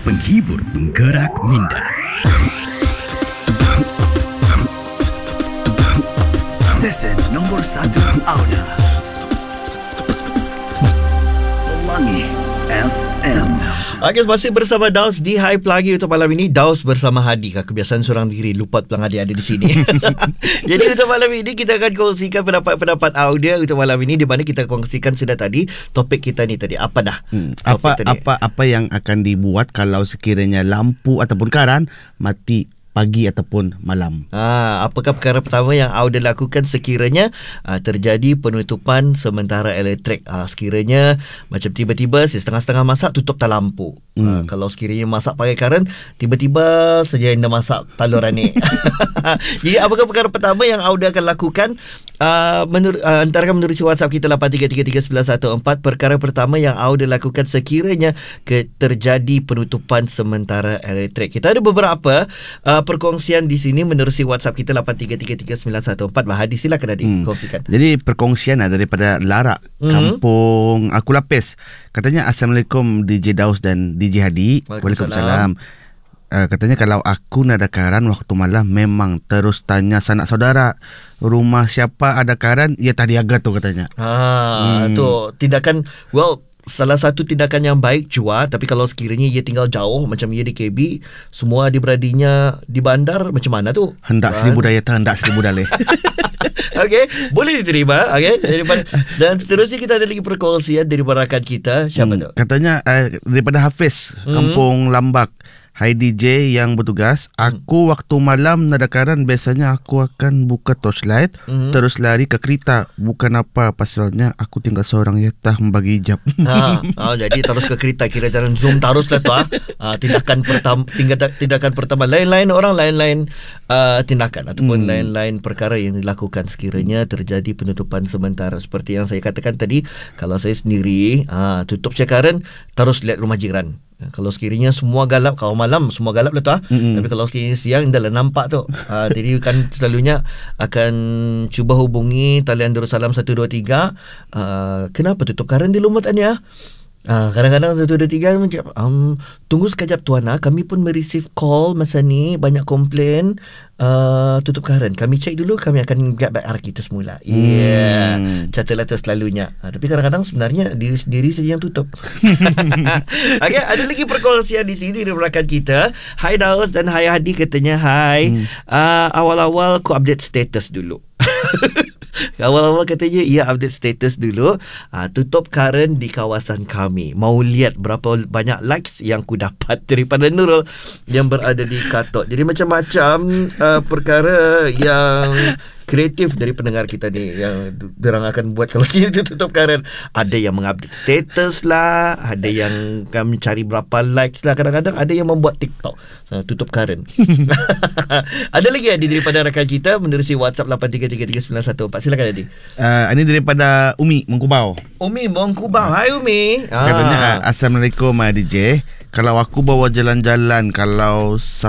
penghibur penggerak minda. Stesen nombor 1 Auda, Pelangi FM. Okay, masih bersama Daus di Hype lagi untuk malam ini. Daus bersama Hadi. Kebiasaan seorang diri, lupa pelang Hadi ada di sini. Jadi untuk malam ini kita akan kongsikan pendapat-pendapat audio untuk malam ini, di mana kita kongsikan sudah tadi topik kita ni tadi. Apa dah? Apa yang akan dibuat kalau sekiranya lampu ataupun karan mati pagi ataupun malam. Apakah perkara pertama yang Auda lakukan sekiranya terjadi penutupan sementara elektrik? Sekiranya macam tiba-tiba setengah-setengah masak tutup tak lampu. Kalau sekiranya masak pakai karen, tiba-tiba saja anda masak taluran ni. Jadi apakah perkara pertama yang Auda akan lakukan? Antarkan menerusi WhatsApp kita 83339114. Perkara pertama yang Auda lakukan sekiranya terjadi penutupan sementara elektrik. Kita ada beberapa perkongsian di sini menerusi WhatsApp kita 83339114. Hadi, silakan Hadi kongsikan. Jadi perkongsian daripada Lara, Kampung Aku Lapis. Katanya, Assalamualaikum DJ Daus dan DJ Hadi. Waalaikumsalam. Katanya kalau aku nak ada karan waktu malam, memang terus tanya sanak saudara, rumah siapa ada karan, ya tadi aga tu katanya. Tu tindakan, salah satu tindakan yang baik jua. Tapi kalau sekiranya ia tinggal jauh, macam ia di KB, semua adik-beradinya di bandar, macam mana tu? Hendak seribu daya tak, hendak seribu dalih. Okey, boleh diterima. Okey, dan seterusnya kita ada lagi perkongsian dari rakan kita. Siapa tu? Katanya daripada Hafiz, Kampung Lambak. Hai DJ yang bertugas, aku waktu malam nadakaran biasanya aku akan buka torchlight, terus lari ke kereta. Bukan apa pasalnya, aku tinggal seorang ya, tak membagi hijab. Jadi terus ke kereta, kira jalan zoom terus lah tu. Tindakan pertama, lain-lain orang, lain-lain tindakan ataupun lain-lain perkara yang dilakukan sekiranya terjadi penutupan sementara. Seperti yang saya katakan tadi, kalau saya sendiri tutup siakaran, terus lihat rumah jiran. Kalau sekiranya semua galap, kalau malam semua galap lah tu. Tapi kalau sekiranya siang dah lah nampak tu. Jadi kan selalunya akan cuba hubungi talian Darussalam 123. Kenapa tutup karan di rumah tanya? Kadang-kadang 123 macam tunggu sekejap tuan, kami pun mereceive call masa ni, banyak komplain tutup karan. Kami cek dulu, kami akan get back arah kita semula. Catalah tu selalunya. Tapi kadang-kadang sebenarnya diri sendiri saja yang tutup. Okay, ada lagi perkongsian di sini dari rakan kita. Hai Daus dan hai Hadi, katanya hai. Awal-awal ku update status dulu. Awal-awal katanya ia update status dulu, tutup karen di kawasan kami. Mau lihat berapa banyak likes yang ku dapat daripada Nurul yang berada di Katok. Jadi macam-macam perkara yang kreatif dari pendengar kita ni yang diorang akan buat kalau kita tutup karen. Ada yang mengupdate status lah, ada yang kami cari berapa likes lah, kadang-kadang ada yang membuat TikTok tutup karen. Ada lagi daripada rakan kita menerusi WhatsApp 83339114. Silakan Adi. Ini daripada Umi Mengkubau. Umi Mengkubau. Hai Umi. Katanya, Assalamualaikum DJ. Kalau aku bawa jalan-jalan, kalau